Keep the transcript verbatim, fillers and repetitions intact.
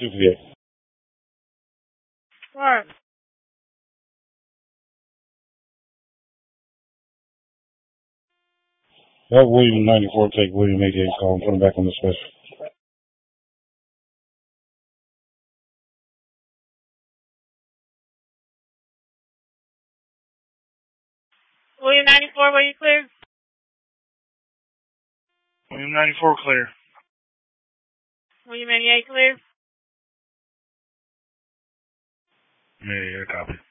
two fifty-eight. What? That William ninety-four, take William eighty-eight call and put him back on the special. William ninety-four, were you clear? William ninety-four, clear. William eighty-eight, clear? Yeah, yeah, copy.